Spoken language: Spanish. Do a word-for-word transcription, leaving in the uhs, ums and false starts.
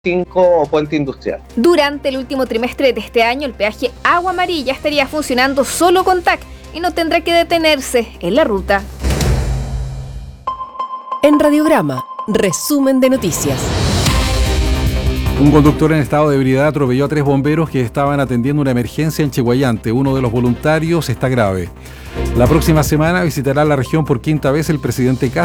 cinco Puente Industrial. Durante el último trimestre de este año, el peaje Agua Amarilla estaría funcionando solo con T A C y no tendrá que detenerse en la ruta. En Radiograma, resumen de noticias. Un conductor en estado de ebriedad atropelló a tres bomberos que estaban atendiendo una emergencia en Chiguayante. Uno de los voluntarios está grave. La próxima semana visitará la región por quinta vez el presidente Castro.